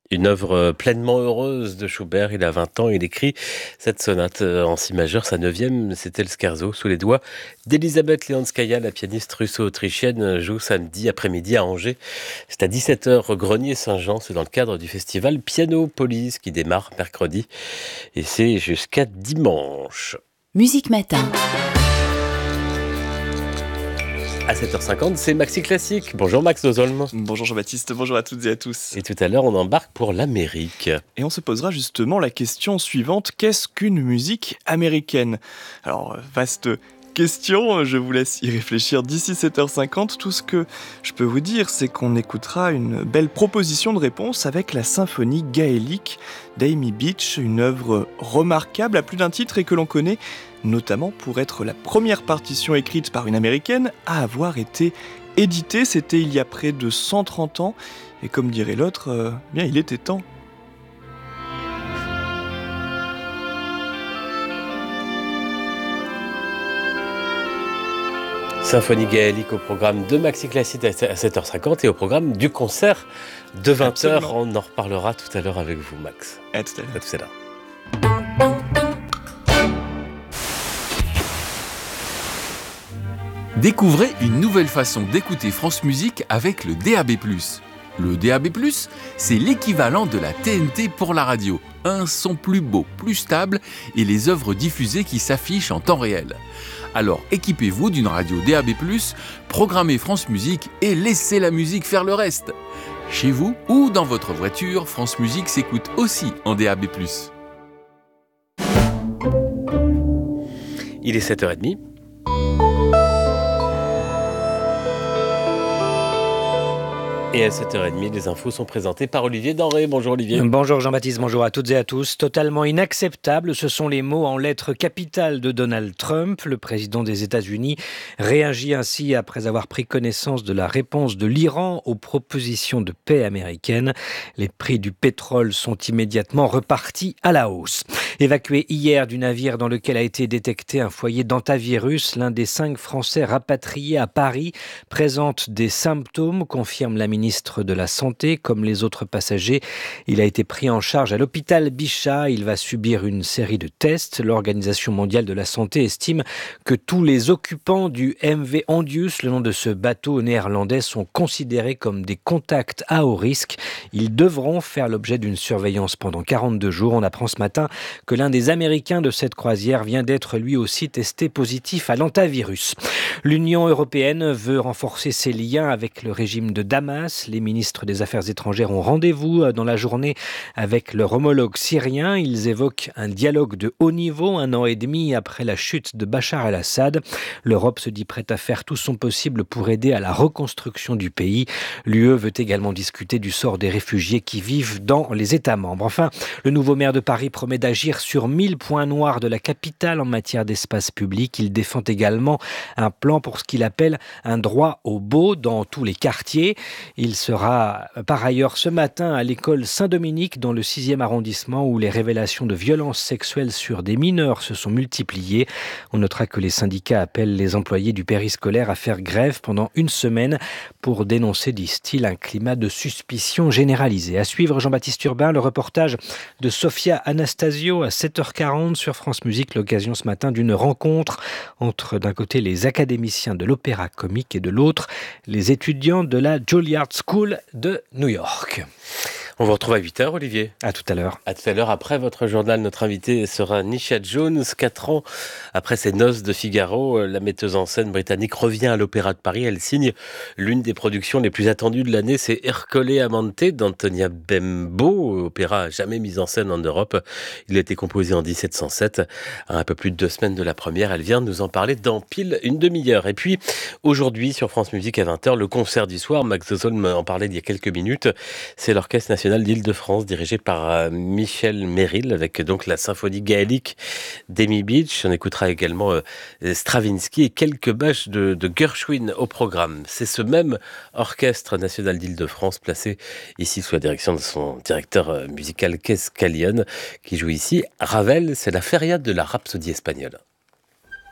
Une œuvre pleinement heureuse de Schubert. Il a 20 ans, il écrit cette sonate en si majeur. Sa 9e, c'était le scherzo sous les doigts d'Elisabeth Leonskaya, la pianiste russo-autrichienne, joue samedi après-midi à Angers. C'est à 17h, Grenier Saint-Jean. C'est dans le cadre du festival Piano Police qui démarre mercredi et c'est jusqu'à dimanche. Musique Matin. À 7h50, c'est Maxi Classique. Bonjour Max Dozolm. Bonjour Jean-Baptiste, bonjour à toutes et à tous. Et tout à l'heure, on embarque pour l'Amérique. Et on se posera justement la question suivante, qu'est-ce qu'une musique américaine ? Alors, vaste question, je vous laisse y réfléchir d'ici 7h50. Tout ce que je peux vous dire, c'est qu'on écoutera une belle proposition de réponse avec la symphonie gaélique d'Amy Beach, une œuvre remarquable à plus d'un titre et que l'on connaît notamment pour être la première partition écrite par une américaine à avoir été éditée. C'était il y a près de 130 ans et comme dirait l'autre, bien il était temps. Symphonie gaélique au programme de Maxi Classique à 7h50 et au programme du concert de 20h. Absolument. On en reparlera tout à l'heure avec vous, Max. À tout à l'heure. À tout à l'heure. Découvrez une nouvelle façon d'écouter France Musique avec le DAB+. Le DAB+, c'est l'équivalent de la TNT pour la radio. Un son plus beau, plus stable et les œuvres diffusées qui s'affichent en temps réel. Alors équipez-vous d'une radio DAB+, programmez France Musique et laissez la musique faire le reste. Chez vous ou dans votre voiture, France Musique s'écoute aussi en DAB+. Il est 7h30. Et à 7h30, les infos sont présentées par Olivier Denré. Bonjour Olivier. Bonjour Jean-Baptiste, bonjour à toutes et à tous. Totalement inacceptable, ce sont les mots en lettres capitales de Donald Trump. Le président des États-Unis réagit ainsi après avoir pris connaissance de la réponse de l'Iran aux propositions de paix américaines. Les prix du pétrole sont immédiatement repartis à la hausse. Évacué hier du navire dans lequel a été détecté un foyer d'hantavirus, l'un des 5 Français rapatriés à Paris présente des symptômes, confirme la ministre de la Santé. Comme les autres passagers, il a été pris en charge à l'hôpital Bichat. Il va subir une série de tests. L'Organisation mondiale de la santé estime que tous les occupants du MV Ondius, le nom de ce bateau néerlandais, sont considérés comme des contacts à haut risque. Ils devront faire l'objet d'une surveillance pendant 42 jours. On apprend ce matin que l'un des Américains de cette croisière vient d'être lui aussi testé positif à l'hantavirus. L'Union européenne veut renforcer ses liens avec le régime de Damas. Les ministres des Affaires étrangères ont rendez-vous dans la journée avec leur homologue syrien. Ils évoquent un dialogue de haut niveau, 1 an et demi après la chute de Bachar el-Assad. L'Europe se dit prête à faire tout son possible pour aider à la reconstruction du pays. L'UE veut également discuter du sort des réfugiés qui vivent dans les États membres. Enfin, le nouveau maire de Paris promet d'agir sur 1000 points noirs de la capitale en matière d'espace public. Il défend également un plan pour ce qu'il appelle un droit au beau dans tous les quartiers. Il sera par ailleurs ce matin à l'école Saint-Dominique dans le 6e arrondissement où les révélations de violences sexuelles sur des mineurs se sont multipliées. On notera que les syndicats appellent les employés du périscolaire à faire grève pendant 1 semaine pour dénoncer, disent-ils, un climat de suspicion généralisé. À suivre Jean-Baptiste Urbain, le reportage de Sophia Anastasio à 7h40 sur France Musique. L'occasion ce matin d'une rencontre entre d'un côté les académiciens de l'opéra comique et de l'autre les étudiants de la Juilliard School de New York. On vous retrouve à 8h, Olivier. À tout à l'heure. À tout à l'heure. Après votre journal, notre invité sera Nisha Jones. 4 ans après ses noces de Figaro, la metteuse en scène britannique revient à l'Opéra de Paris. Elle signe l'une des productions les plus attendues de l'année. C'est Ercole Amante d'Antonia Bembo, opéra jamais mis en scène en Europe. Il a été composé en 1707. À un peu plus de 2 semaines de la première, elle vient nous en parler dans pile une demi-heure. Et puis, aujourd'hui, sur France Musique à 20h, le concert du soir. Max Dozolm en parlait il y a quelques minutes. C'est l'Orchestre national d'Île-de-France, dirigé par Michel Merrill, avec donc la symphonie gaélique d'Amy Beach. On écoutera également Stravinsky et quelques bâches de Gershwin au programme. C'est ce même Orchestre national d'Île-de-France, placé ici sous la direction de son directeur musical Kes Callion, qui joue ici Ravel. C'est la feria de la Rhapsodie espagnole.